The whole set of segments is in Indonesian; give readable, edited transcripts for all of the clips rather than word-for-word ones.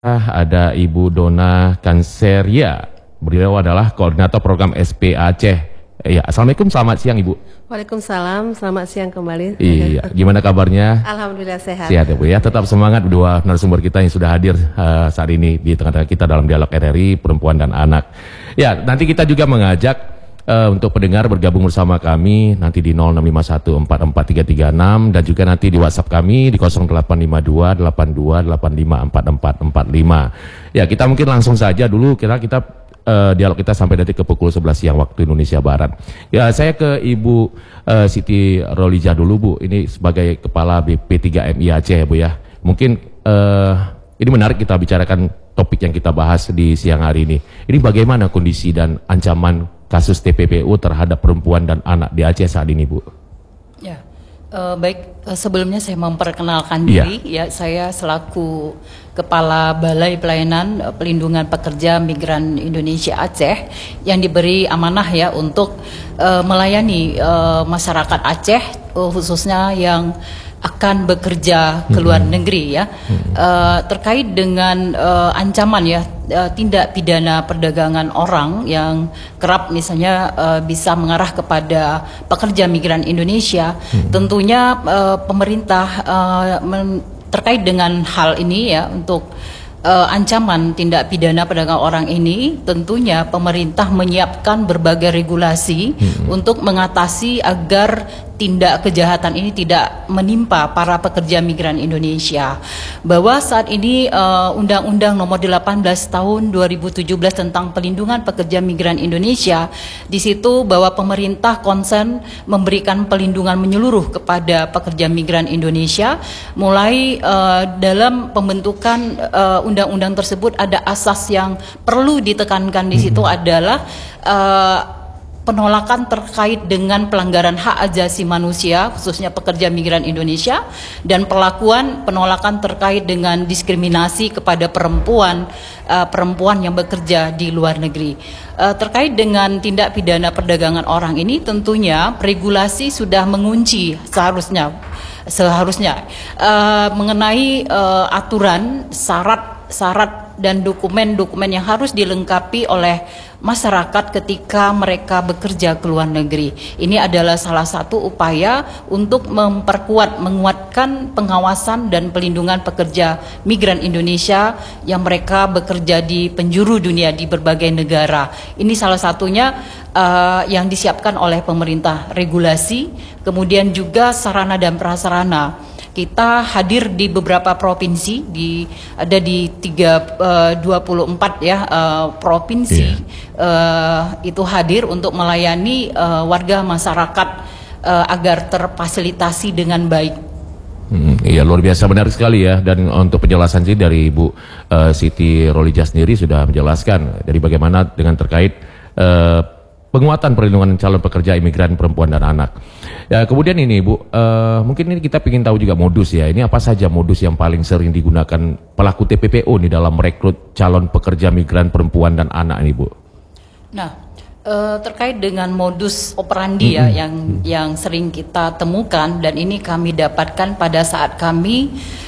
Ada Ibu Dona Kanseria. Beliau adalah koordinator program SP Aceh. Ya, Assalamualaikum, selamat siang Ibu. Waalaikumsalam, selamat siang kembali. Iya, gimana kabarnya? Alhamdulillah sehat. Sehat ya Bu ya. Tetap semangat dua narasumber kita yang sudah hadir saat ini di tengah-tengah kita dalam dialog RRI Perempuan dan Anak. Ya, nanti kita juga mengajak untuk pendengar bergabung bersama kami nanti di 0651443336 dan juga nanti di WhatsApp kami di 085282854445. Ya, kita mungkin langsung saja dulu kita dialog kita sampai nanti ke pukul 11 siang waktu Indonesia Barat. Ya, saya ke Ibu Siti Rolijah dulu Bu. Ini sebagai Kepala BP3MI Aceh ya Bu ya. Mungkin ini menarik kita bicarakan topik yang kita bahas di siang hari ini. Ini bagaimana kondisi dan ancaman kasus TPPU terhadap perempuan dan anak di Aceh saat ini Bu? Ya, baik, sebelumnya saya memperkenalkan diri. Ya, saya selaku Kepala Balai Pelayanan Pelindungan Pekerja Migran Indonesia Aceh yang diberi amanah ya untuk melayani masyarakat Aceh khususnya yang akan bekerja ke luar negeri ya. Terkait dengan ancaman ya tindak pidana perdagangan orang yang kerap misalnya bisa mengarah kepada pekerja migran Indonesia, tentunya pemerintah terkait dengan hal ini ya untuk ancaman tindak pidana perdagangan orang ini, tentunya pemerintah menyiapkan berbagai regulasi untuk mengatasi agar tindak kejahatan ini tidak menimpa para pekerja migran Indonesia. Bahwa saat ini Undang-Undang Nomor 18 Tahun 2017 tentang Pelindungan Pekerja Migran Indonesia, di situ bahwa pemerintah konsen memberikan pelindungan menyeluruh kepada pekerja migran Indonesia, mulai dalam pembentukan undang-undang tersebut ada asas yang perlu ditekankan di situ adalah penolakan terkait dengan pelanggaran hak asasi manusia khususnya pekerja migran Indonesia dan penolakan terkait dengan diskriminasi kepada perempuan yang bekerja di luar negeri. Terkait dengan tindak pidana perdagangan orang ini tentunya regulasi sudah mengunci seharusnya mengenai aturan syarat dan dokumen-dokumen yang harus dilengkapi oleh masyarakat ketika mereka bekerja ke luar negeri. Ini adalah salah satu upaya untuk menguatkan pengawasan dan pelindungan pekerja migran Indonesia yang mereka bekerja di penjuru dunia di berbagai negara. Ini salah satunya yang disiapkan oleh pemerintah, regulasi, kemudian juga sarana dan prasarana. Kita hadir di beberapa provinsi, ada di 24 ya provinsi itu hadir untuk melayani warga masyarakat agar terfasilitasi dengan baik. Iya, luar biasa, menarik sekali ya. Dan untuk penjelasan sih dari Ibu Siti Rolijah sendiri sudah menjelaskan dari bagaimana dengan terkait penguatan perlindungan calon pekerja imigran perempuan dan anak. Ya, kemudian ini Bu, mungkin ini kita ingin tahu juga modus ya. Ini apa saja modus yang paling sering digunakan pelaku TPPO nih dalam merekrut calon pekerja migran perempuan dan anak ini Bu? Nah, terkait dengan modus operandi ya yang sering kita temukan dan ini kami dapatkan pada saat kami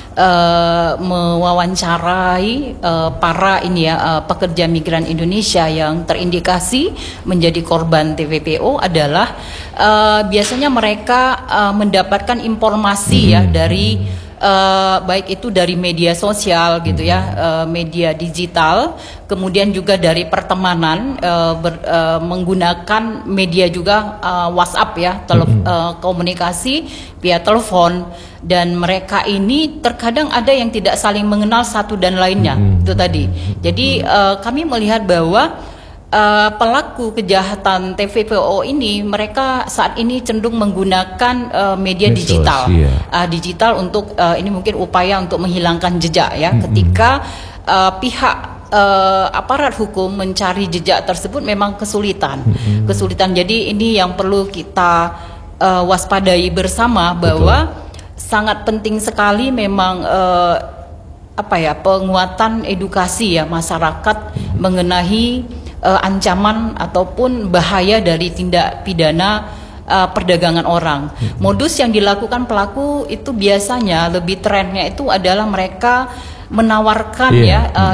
mewawancarai para pekerja migran Indonesia yang terindikasi menjadi korban TPPO adalah biasanya mereka mendapatkan informasi ya dari baik itu dari media sosial gitu ya, media digital, kemudian juga dari pertemanan menggunakan media juga WhatsApp ya, komunikasi via telepon, dan mereka ini terkadang ada yang tidak saling mengenal satu dan lainnya itu tadi. Jadi kami melihat bahwa pelaku kejahatan TPPO ini mereka saat ini cenderung menggunakan media digital, digital untuk ini mungkin upaya untuk menghilangkan jejak ya. Ketika pihak aparat hukum mencari jejak tersebut memang kesulitan. Jadi ini yang perlu kita waspadai bersama bahwa sangat penting sekali memang penguatan edukasi ya masyarakat mengenai ancaman ataupun bahaya dari tindak pidana perdagangan orang. Modus yang dilakukan pelaku itu biasanya lebih trennya itu adalah mereka menawarkan Iya. ya